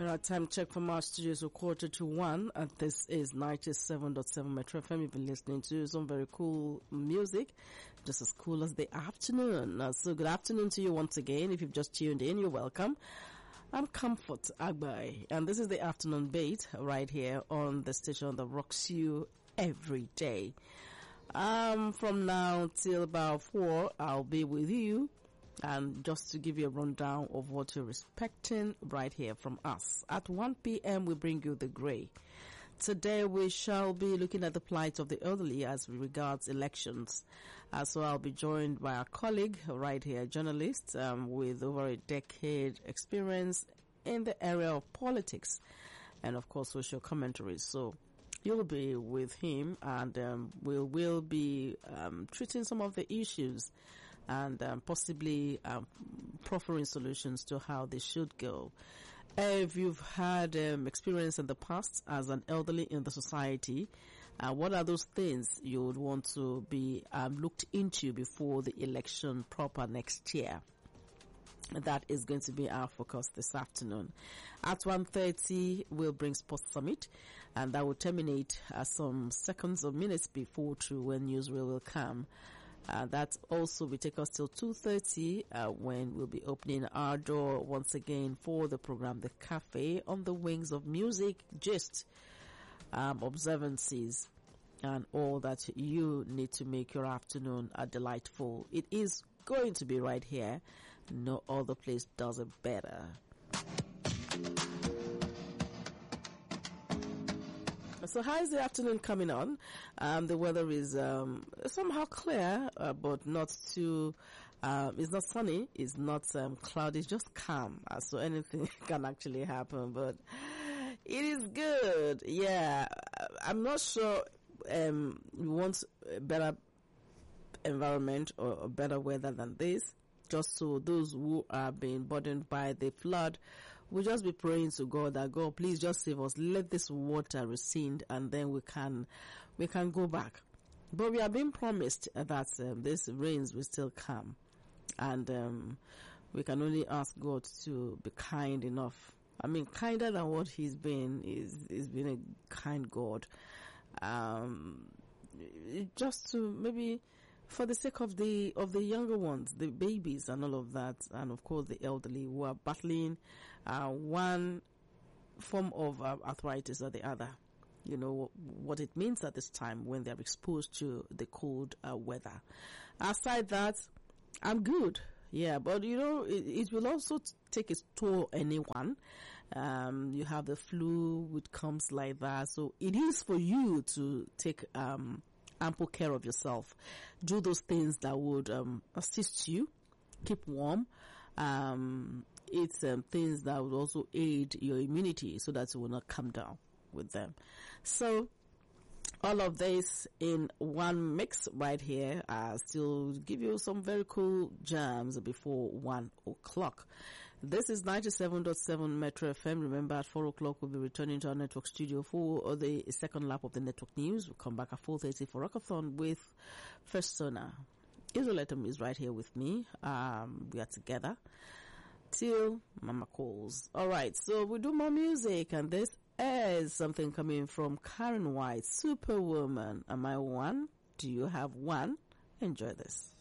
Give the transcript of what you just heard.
Time check from our studios, a 1:45, and this is 97.7 Metro FM. You've been listening to some very cool music, just as cool as the afternoon. So good afternoon to you once again. If you've just tuned in, you're welcome. I'm Comfort Agbai, and this is the afternoon beat right here on the station that rocks you every day. From now till about 4, I'll be with you. And just to give you a rundown of what you're expecting right here from us. At 1 p.m. we bring you the grey. Today we shall be looking at the plight of the elderly as regards elections. So I'll be joined by our colleague right here, journalist with over a decade experience in the area of politics and of course social commentaries. So you'll be with him, and we will be treating some of the issues and possibly proffering solutions to how they should go. If you've had experience in the past as an elderly in the society, what are those things you would want to be looked into before the election proper next year? That is going to be our focus this afternoon. At 1:30, we'll bring Sports Summit, and that will terminate some seconds or minutes before to when newsreel will come. That also will take us till 2:30 when we'll be opening our door once again for the program The Cafe on the wings of music, gist, observances, and all that you need to make your afternoon delightful. It is going to be right here. No other place does it better. So how is the afternoon coming on? The weather is somehow clear, but not too, it's not sunny, it's not cloudy, it's just calm. So anything can actually happen, but it is good. Yeah, I'm not sure we want a better environment or better weather than this. Just so those who are being burdened by the flood will just be praying to God that God, please just save us. Let this water recede, and then we can go back. But we are being promised that this rains will still come, and we can only ask God to be kind enough. I mean, kinder than what He's been. He's been a kind God. Just to maybe, for the sake of the younger ones, the babies and all of that, and of course the elderly who are battling one form of arthritis or the other. You know what it means at this time when they're exposed to the cold weather. Aside that, I'm good. Yeah, but you know, it will also take its toll on anyone. You have the flu, which comes like that. So it is for you to take ample care of yourself. Do those things that would assist you. Keep warm. Eat things that would also aid your immunity so that it will not come down with them. So all of this in one mix right here. Still give you some very cool jams before 1 o'clock. This is 97.7 Metro FM. Remember, at 4 o'clock we'll be returning to our network studio for the second lap of the network news. We'll come back at 4:30 for Rockathon with First Sona. Israel Etam is right here with me. We are together till Mama calls. Alright, so we do more music, and this is something coming from Karen White, Superwoman. Am I one? Do you have one? Enjoy this.